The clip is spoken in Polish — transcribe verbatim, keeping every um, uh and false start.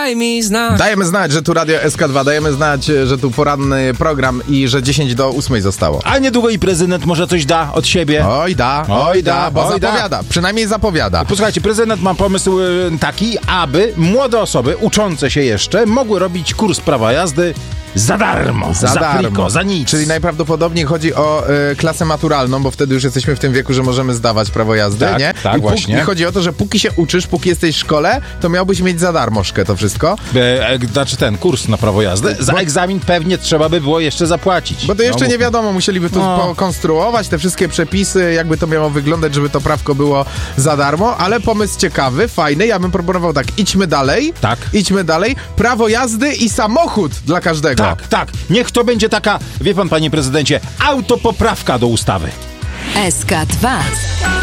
daj mi znać. Dajemy znać, że tu Radio S K dwa, dajemy znać, że tu poranny program i że dziesięć do ósmej zostało. A niedługo i prezydent może coś da od siebie. Oj da, oj, oj da, da, bo oj zapowiada, da. Przynajmniej zapowiada. Posłuchajcie, prezydent ma pomysł taki, aby młode osoby uczące się jeszcze mogły robić kurs prawa jazdy za darmo, za, za darmo. friko, za nic. Czyli najprawdopodobniej chodzi o y, klasę maturalną, bo wtedy już jesteśmy w tym wieku, że możemy zdawać prawo jazdy, tak, nie? Tak, I, właśnie. I chodzi o to, że póki się uczysz, póki jesteś w szkole, to miałbyś mieć za darmożkę to wszystko. E, e, znaczy ten kurs na prawo jazdy. Za bo, egzamin pewnie trzeba by było jeszcze zapłacić. Bo to jeszcze no, nie wiadomo, musieliby tu no. pokonstruować te wszystkie przepisy, jakby to miało wyglądać, żeby to prawko było za darmo, ale pomysł ciekawy, fajny. Ja bym proponował tak, idźmy dalej. Tak. Idźmy dalej. Prawo jazdy i samochód dla każdego. Tak, tak. Niech to będzie taka, wie pan, panie prezydencie, autopoprawka do ustawy. S K dwa.